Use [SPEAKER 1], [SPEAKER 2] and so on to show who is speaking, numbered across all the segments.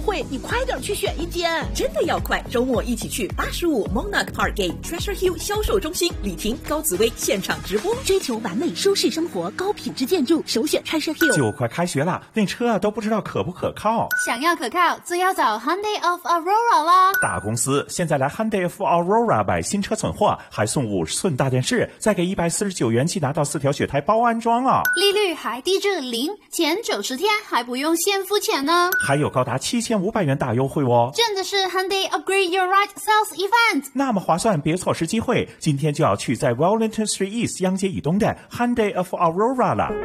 [SPEAKER 1] 惠，你快点去选一间。
[SPEAKER 2] 真的要快，周末一起去85 Monarch Parkgate Treasure Hill 销售中心，李婷、高紫薇现场直播。
[SPEAKER 1] 追求完美舒适生活，高品质建筑，首选 Treasure Hill。
[SPEAKER 3] 就快开学了，那车都不知道可不可靠。
[SPEAKER 4] 想要可靠，就要找 Hyundai of Aurora 啦。
[SPEAKER 3] 大公司现在来 Hyundai of Aurora 买新车存货，还送50寸大电视，再给149元起拿到4条雪胎包安装啊！
[SPEAKER 4] 利率还低至0，前90天还不用现付钱呢，
[SPEAKER 3] 还有高达7500元大优惠哦！
[SPEAKER 4] 真的是 Hyundai Upgrade Your Right Sales Event，
[SPEAKER 3] 那么划算，别错失机会！今天就要去在 Wellington Street East 央街以东的 Hyundai of Aurora 了。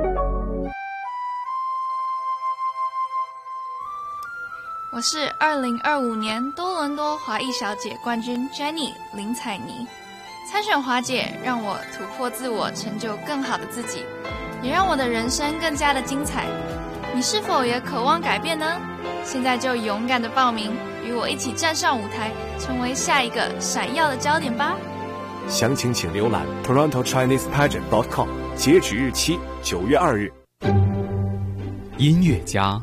[SPEAKER 5] 我是2025年多伦多华裔小姐冠军 Jenny 林采妮。参选华姐让我突破自我，成就更好的自己，也让我的人生更加的精彩。你是否也渴望改变呢？现在就勇敢的报名，与我一起站上舞台，成为下一个闪耀的焦点吧。
[SPEAKER 6] 详情请浏览 TorontoChinesePageant.com， 截止日期9月2日。
[SPEAKER 7] 音乐家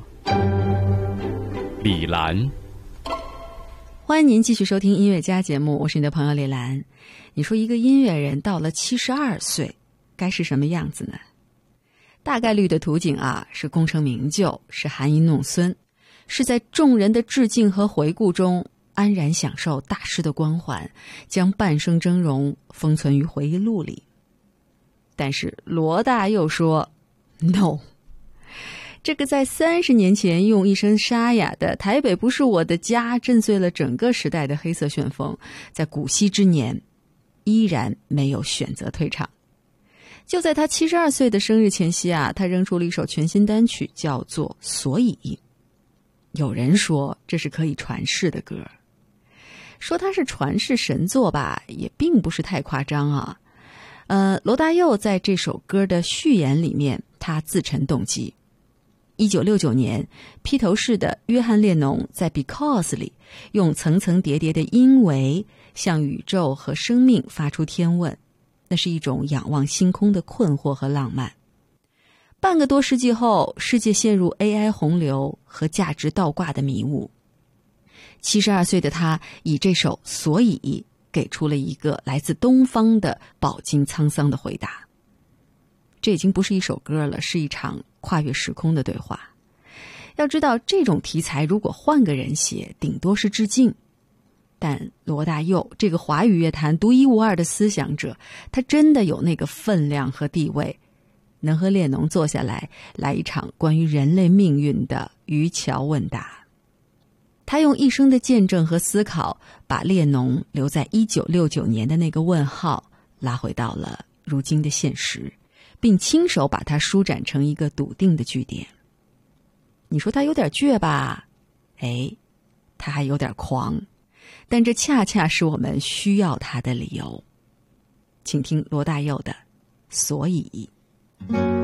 [SPEAKER 7] 李兰，
[SPEAKER 8] 欢迎您继续收听音乐家节目，我是你的朋友李兰。你说一个音乐人到了72岁该是什么样子呢？大概率的图景啊，是功成名就，是含饴弄孙，是在众人的致敬和回顾中安然享受大师的光环，将半生峥嵘封存于回忆录里。但是罗大佑说 No， 这个在30年前用一身沙哑的台北不是我的家震碎了整个时代的黑色旋风，在古稀之年依然没有选择退场。就在他72岁的生日前夕啊，他扔出了一首全新单曲，叫做《所以》。有人说这是可以传世的歌，说它是传世神作吧，也并不是太夸张啊。罗大佑在这首歌的序言里面，他自陈动机。1969年，披头士的约翰列侬在 Because 里用层层叠叠的音维向宇宙和生命发出天问，那是一种仰望星空的困惑和浪漫。半个多世纪后，世界陷入 AI 洪流和价值倒挂的迷雾。72岁的他以这首《所以》给出了一个来自东方的饱经沧桑的回答。这已经不是一首歌了，是一场跨越时空的对话。要知道，这种题材如果换个人写，顶多是致敬。但罗大佑这个华语乐坛独一无二的思想者，他真的有那个分量和地位，能和列侬坐下来一场关于人类命运的渔樵问答。他用一生的见证和思考，把列侬留在1969年的那个问号拉回到了如今的现实，并亲手把它舒展成一个笃定的句点。你说他有点倔吧？他还有点狂，但这恰恰是我们需要他的理由。请听罗大佑的《所以》。